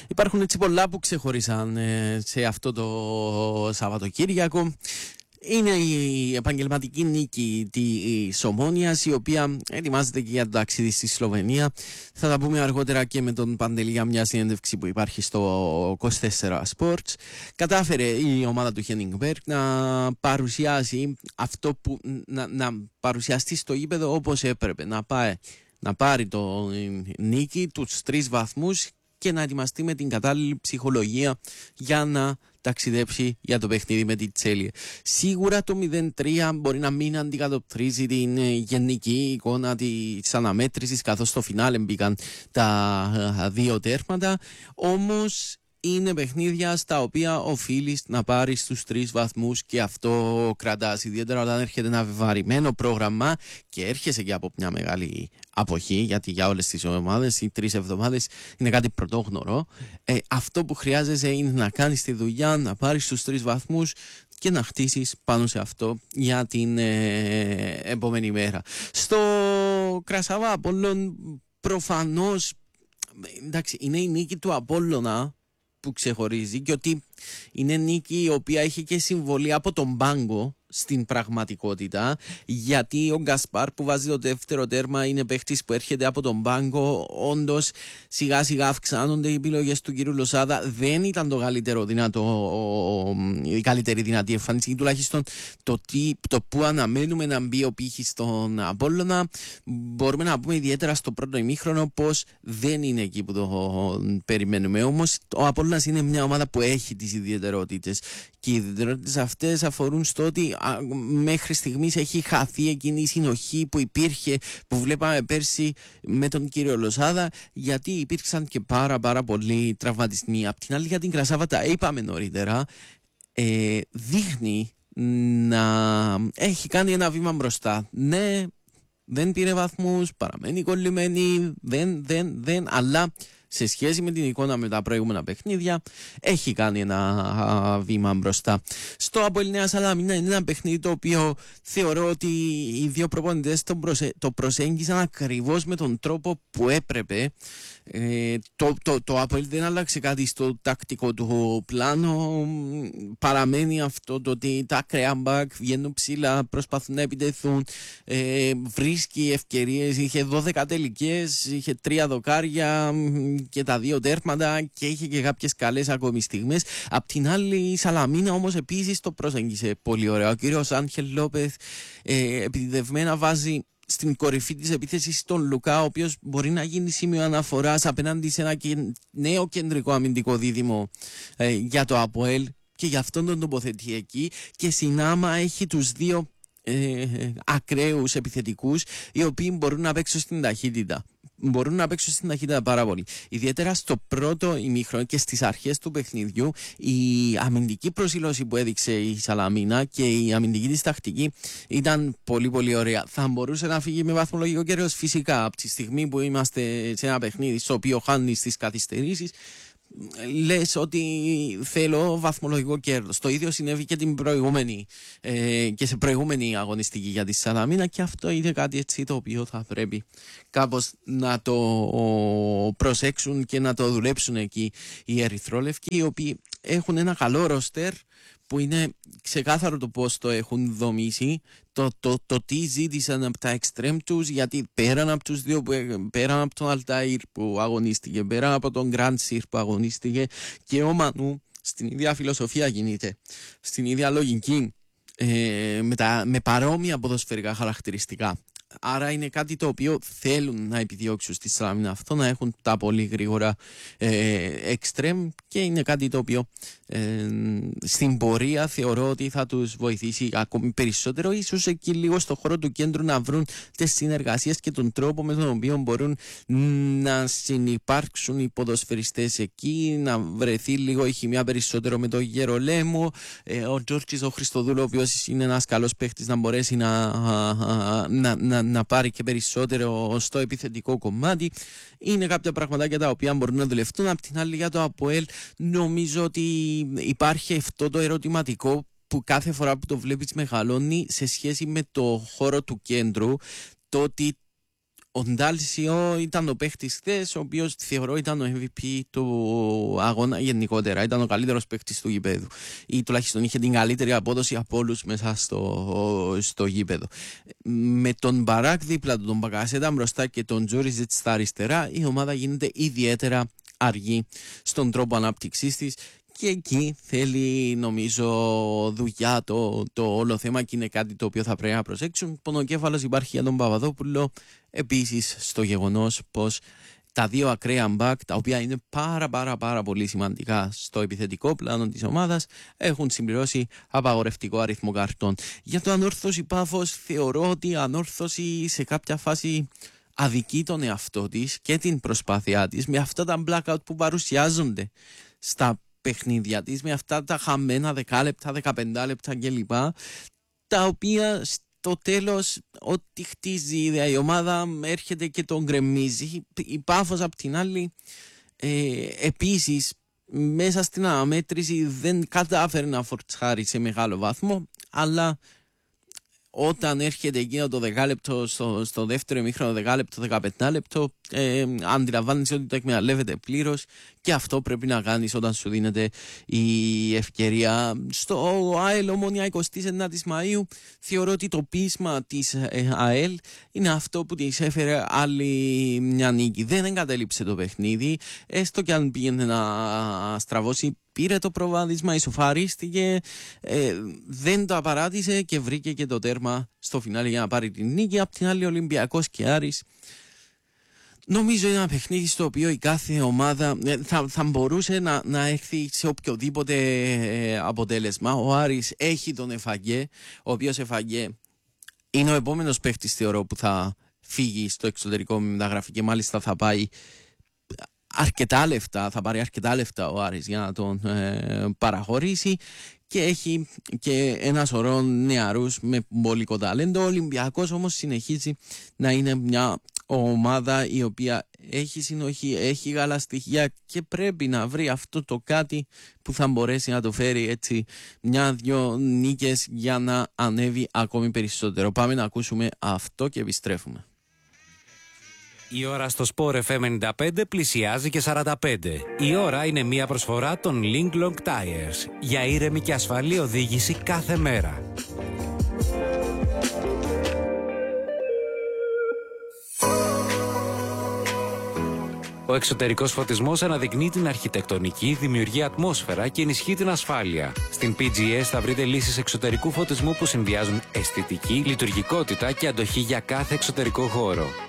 Υπάρχουν έτσι πολλά που ξεχωρίσαν σε αυτό το Σαββατοκύριακο. Είναι η επαγγελματική νίκη της Ομόνοιας, η οποία ετοιμάζεται και για το ταξίδι στη Σλοβενία. Θα τα πούμε αργότερα και με τον Παντελή για μια συνέντευξη που υπάρχει στο 24 Sports. Κατάφερε η ομάδα του Χένιγκμπεργκ να παρουσιάσει αυτό που να παρουσιαστεί στο γήπεδο όπως έπρεπε. Να πάρει το νίκη, τους 3 βαθμούς και να ετοιμαστεί με την κατάλληλη ψυχολογία για να ταξιδέψει για το παιχνίδι με τη Τσέλιε. Σίγουρα το 0-3 μπορεί να μην αντικατοπτρίζει την γενική εικόνα της αναμέτρησης, καθώς στο φινάλε μπήκαν τα 2 τέρματα, όμως είναι παιχνίδια στα οποία οφείλεις να πάρεις τους 3 βαθμούς και αυτό κρατάς, ιδιαίτερα όταν έρχεται ένα βεβαρημένο πρόγραμμα και έρχεσαι και από μια μεγάλη αποχή, γιατί για όλες τις ομάδες οι 3 εβδομάδες είναι κάτι πρωτόγνωρο. Αυτό που χρειάζεσαι είναι να κάνεις τη δουλειά, να πάρεις τους 3 βαθμούς και να χτίσεις πάνω σε αυτό για την επόμενη μέρα. Στο Κρασάβα Απόλλων προφανώς, εντάξει, είναι η νίκη του Απόλλωνα που ξεχωρίζει και ότι είναι νίκη η οποία έχει και συμβολή από τον πάγκο στην πραγματικότητα, γιατί ο Γκασπάρ που βάζει το δεύτερο τέρμα είναι παίχτης που έρχεται από τον πάγκο. Όντως σιγά σιγά αυξάνονται οι επιλογές του κύριου Λοσάδα. Δεν ήταν το καλύτερο η καλύτερη δυνατή εμφάνιση, τουλάχιστον το που αναμένουμε να μπει ο πύχης στον Απόλλωνα. Μπορούμε να πούμε ιδιαίτερα στο πρώτο ημίχρονο πως δεν είναι εκεί που το περιμένουμε. Όμως ο Απόλλωνας είναι μια ομάδα που έχει τις ιδιαιτερότητες και οι ιδιαιτερότητες αυτές αφορούν στο ότι μέχρι στιγμής έχει χαθεί εκείνη η συνοχή που υπήρχε, που βλέπαμε πέρσι με τον κύριο Λοσάδα, γιατί υπήρξαν και πάρα πολλοί τραυματισμοί. Απ' την άλλη, για την Κρασάβα, τα είπαμε νωρίτερα, δείχνει να έχει κάνει ένα βήμα μπροστά. Ναι, δεν πήρε βαθμούς, παραμένει κολλημένη, αλλά σε σχέση με την εικόνα με τα προηγούμενα παιχνίδια έχει κάνει ένα βήμα μπροστά. Στο Αποέλ Νέα Σαλαμίνα είναι ένα παιχνίδι το οποίο θεωρώ ότι οι δύο προπονητές το προσέγγισαν ακριβώς με τον τρόπο που έπρεπε. Το Αποέλ δεν άλλαξε κάτι στο τακτικό του πλάνο. Παραμένει αυτό το ότι τα ακραία μπακ βγαίνουν ψηλά, προσπαθούν να επιτεθούν, βρίσκει ευκαιρίες. Είχε 12 τελικές, είχε 3 δοκάρια και τα 2 τέρματα και είχε και κάποιες καλές ακόμη στιγμές. Απ' την άλλη η Σαλαμίνα όμως επίσης το προσέγγισε πολύ ωραία. Ο κύριος Άγχελ Λόπεθ επιδευμένα βάζει στην κορυφή της επίθεσης τον Λουκά, ο οποίος μπορεί να γίνει σημείο αναφοράς απέναντι σε ένα νέο κεντρικό αμυντικό δίδυμο για το ΑΠΟΕΛ, και γι' αυτόν τον τοποθετεί εκεί, και συνάμα έχει τους 2 ακραίους επιθετικούς οι οποίοι μπορούν να παίξουν στην ταχύτητα. Μπορούν να παίξουν στην ταχύτητα πάρα πολύ. Ιδιαίτερα στο πρώτο ημίχρονο και στις αρχές του παιχνιδιού, η αμυντική προσήλωση που έδειξε η Σαλαμίνα και η αμυντική της τακτική ήταν πολύ ωραία. Θα μπορούσε να φύγει με βαθμολογικό κέρδος, φυσικά, από τη στιγμή που είμαστε σε ένα παιχνίδι στο οποίο χάνει τις καθυστερήσεις. Λες ότι θέλω βαθμολογικό κέρδος. Το ίδιο συνέβη και την προηγούμενη και σε προηγούμενη αγωνιστική για τη Σαλαμίνα, και αυτό είναι κάτι έτσι το οποίο θα πρέπει κάπως να το προσέξουν και να το δουλέψουν εκεί οι ερυθρόλευκοι, οι οποίοι έχουν ένα καλό ρόστερ που είναι ξεκάθαρο το πώς το έχουν δομήσει, το τι ζήτησαν από τα εξτρέμ τους, γιατί πέραν από τους 2, πέραν από τον Αλτάιρ που αγωνίστηκε, πέραν από τον Γκραντσίρ που αγωνίστηκε, και ο Μανού στην ίδια φιλοσοφία κινείται, στην ίδια λογική, με παρόμοια ποδοσφαιρικά χαρακτηριστικά. Άρα είναι κάτι το οποίο θέλουν να επιδιώξουν στη Σαλαμίνα, αυτό, να έχουν τα πολύ γρήγορα εξτρέμ, και είναι κάτι το οποίο στην πορεία θεωρώ ότι θα τους βοηθήσει ακόμη περισσότερο, ίσως εκεί λίγο στο χώρο του κέντρου να βρουν τις συνεργασίες και τον τρόπο με τον οποίο μπορούν να συνυπάρξουν οι ποδοσφαιριστές εκεί, να βρεθεί λίγο η χημεία περισσότερο με τον Γερολέμο, ο Τζόρτζης ο Χριστοδούλου, ο οποίος είναι ένας καλός παίχτης, να μπορέσει να πάρει και περισσότερο στο επιθετικό κομμάτι. Είναι κάποια πραγματάκια τα οποία μπορούν να δουλευτούν. Απ' την άλλη, για το ΑΠΟΕΛ νομίζω ότι υπάρχει αυτό το ερωτηματικό που κάθε φορά που το βλέπεις μεγαλώνει σε σχέση με το χώρο του κέντρου, το ότι Ο Ντάλσιο ήταν ο παίχτης χθες, ο οποίος θεωρώ ήταν ο MVP του αγώνα γενικότερα. Ήταν ο καλύτερος παίχτης του γηπέδου. Ή τουλάχιστον είχε την καλύτερη απόδοση από όλους μέσα στο γήπεδο. Με τον Μπαράκ δίπλα του, τον Μπακασέτα μπροστά και τον Τζούριζιτ στα αριστερά, η ομάδα γίνεται ιδιαίτερα αργή στον τρόπο ανάπτυξής της. Και εκεί θέλει, νομίζω, δουλειά το όλο θέμα και είναι κάτι το οποίο θα πρέπει να προσέξουν. Πονοκέφαλος υπάρχει για τον Παπαδόπουλο, επίσης στο γεγονός πως τα δύο ακραία μπακ, τα οποία είναι πάρα πολύ σημαντικά στο επιθετικό πλάνο της ομάδας, έχουν συμπληρώσει απαγορευτικό αριθμό καρτών. Για το Ανόρθωση Πάφος, θεωρώ ότι η Ανόρθωση σε κάποια φάση αδικεί τον εαυτό της και την προσπάθειά της με αυτά τα blackout που παρουσιάζονται στα παιχνίδια της, με αυτά τα χαμένα 10 λεπτά, 15 λεπτά κλπ, τα οποία στο τέλος ό,τι χτίζει η ομάδα έρχεται και τον γκρεμίζει. Η Πάφος απ' την άλλη επίσης μέσα στην αναμέτρηση δεν κατάφερε να φορτσάρει σε μεγάλο βαθμό, αλλά όταν έρχεται εκείνο το 10 λεπτό στο δεύτερο ημίχρονο, 10 λεπτό, 15 λεπτό, αντιλαμβάνεσαι ότι το εκμεταλλεύεται πλήρως και αυτό πρέπει να κάνεις όταν σου δίνεται η ευκαιρία. Στο ΑΕΛ Ομόνια 29 Μαΐου θεωρώ ότι το πείσμα της ΑΕΛ είναι αυτό που της έφερε άλλη μια νίκη. Δεν εγκατέλειψε το παιχνίδι, έστω και αν πήγαινε να στραβώσει. Πήρε το προβάδισμα, ισοφαρίστηκε, δεν το απαράτησε και βρήκε και το τέρμα στο φινάλε για να πάρει την νίκη. Απ' την άλλη, Ολυμπιακός και Άρης. Νομίζω είναι ένα παιχνίδι στο οποίο η κάθε ομάδα θα μπορούσε να έρθει σε οποιοδήποτε αποτέλεσμα. Ο Άρης έχει τον Εφαγέ, ο οποίος Εφαγέ είναι ο επόμενος παίχτης, θεωρώ, που θα φύγει στο εξωτερικό με μεταγραφή και μάλιστα θα πάει αρκετά λεφτά, θα πάρει αρκετά λεφτά ο Άρης για να τον παραχωρήσει και έχει και ένα σωρό νεαρούς με πολικό ταλέντο. Ο Ολυμπιακός όμως συνεχίζει να είναι μια ομάδα η οποία έχει συνοχή, έχει γάλα στοιχεία και πρέπει να βρει αυτό το κάτι που θα μπορέσει να το φέρει έτσι μια-δυο νίκες για να ανέβει ακόμη περισσότερο. Πάμε να ακούσουμε αυτό και επιστρέφουμε. Η ώρα στο Sport FM 95 πλησιάζει και 45. Η ώρα είναι μια προσφορά των Link Long Tires για ήρεμη και ασφαλή οδήγηση κάθε μέρα. Ο εξωτερικός φωτισμός αναδεικνύει την αρχιτεκτονική, δημιουργεί ατμόσφαιρα και ενισχύει την ασφάλεια. Στην PGS θα βρείτε λύσεις εξωτερικού φωτισμού που συνδυάζουν αισθητική, λειτουργικότητα και αντοχή για κάθε εξωτερικό χώρο.